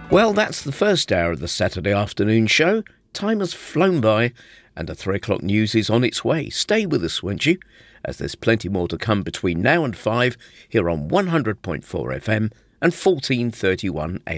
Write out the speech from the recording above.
Well, that's the first hour of the Saturday afternoon show. Time has flown by and the 3 o'clock news is on its way. Stay with us, won't you? As there's plenty more to come between now and 5 here on 100.4 FM and 1431 AM.